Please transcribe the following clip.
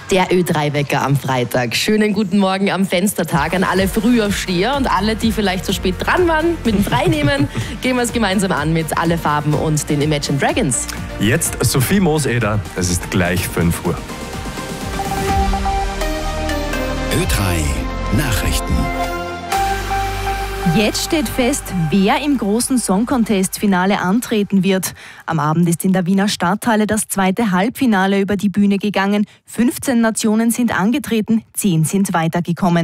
Der Ö3-Wecker am Freitag. Schönen guten Morgen am Fenstertag an alle Frühaufsteher und alle, die vielleicht so spät dran waren mit dem Freinehmen. Gehen wir es gemeinsam an mit Alle Farben und den Imagine Dragons. Jetzt Sophie Mooseder, es ist gleich 5 Uhr. Ö3 Nachrichten. Jetzt steht fest, wer im großen Song Contest-Finale antreten wird. Am Abend ist in der Wiener Stadthalle das zweite Halbfinale über die Bühne gegangen. 15 Nationen sind angetreten, 10 sind weitergekommen.